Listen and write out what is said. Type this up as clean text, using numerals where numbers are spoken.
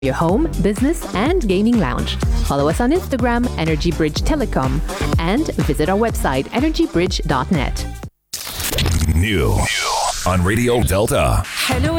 your home, business, and gaming lounge. Follow us on Instagram, Energy Bridge Telecom, and visit our website, energybridge.net. New on Radio Delta. Hello